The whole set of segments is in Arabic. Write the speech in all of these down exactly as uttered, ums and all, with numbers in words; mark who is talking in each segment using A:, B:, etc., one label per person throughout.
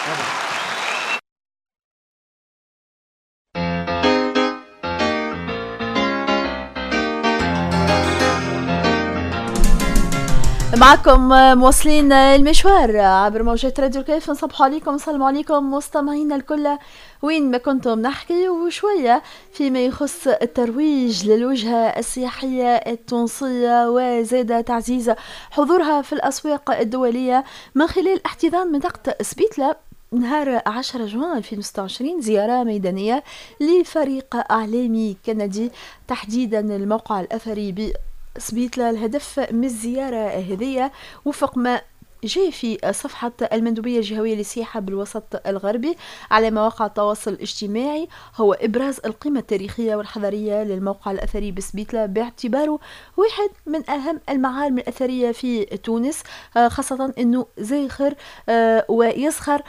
A: معكم مواصلين المشوار عبر موجات راديو الكيف. نصبحوا عليكم، نسلموا عليكم مستمعينا الكل وين ما كنتم. نحكي وشوية فيما يخص الترويج للوجهة السياحية التونسية وزاد تعزيز حضورها في الأسواق الدولية من خلال احتضان منطقة سبيتلا نهار عشرة جوان ألفين وستة وعشرين زيارة ميدانية لفريق إعلامي كندي تحديدا الموقع الأثري سبيتلا. الهدف من الزيارة هذه وفق ما جاء في صفحة المندوبية الجهوية للسياحة بالوسط الغربي على مواقع التواصل الاجتماعي هو إبراز القيمة التاريخية والحضارية للموقع الأثري بسبيتلا باعتباره واحد من أهم المعالم الأثرية في تونس، خاصة أنه زاخر ويزخر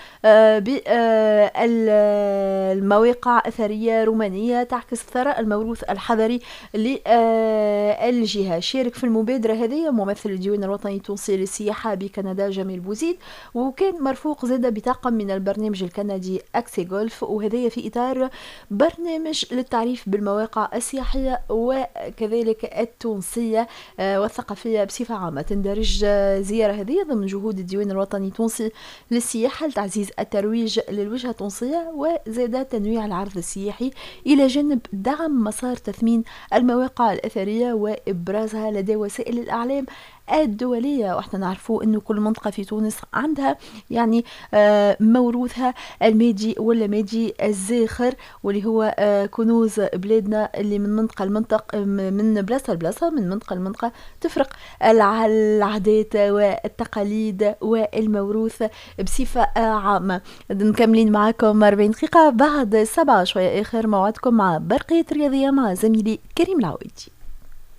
A: بالمواقع أثرية رومانية تعكس ثراء الموروث الحضري للجهة. شارك في المبادرة هذه ممثل الديوان الوطني التونسي للسياحة بكندا جميل بوزيد، وكان مرفوق زاد بطاقم من البرنامج الكندي أكسي جولف، وهذا في إطار برنامج للتعريف بالمواقع السياحية وكذلك التونسية والثقافية بصفة عامة. تندرج زيارة هذه ضمن جهود الديوان الوطني التونسي للسياحة لتعزيز الترويج للوجهة التونسية وزاد تنويع العرض السياحي إلى جانب دعم مسار تثمين المواقع الأثرية وإبرازها لدى وسائل الإعلام الدولية. واحنا نعرفوا انه كل منطقة في تونس عندها يعني آه موروثها المادي ولا مادي الزاخر واللي هو آه كنوز بلادنا اللي من منطقة لمنطقة، من بلاصة لبلاصة، من منطقة لمنطقة، تفرق العادات والتقاليد والموروث بصفة عامة. نكملين معكم أربعين دقيقة بعد سبعة شوية آخر موعدكم مع برقية رياضية مع زميلي كريم العويدي.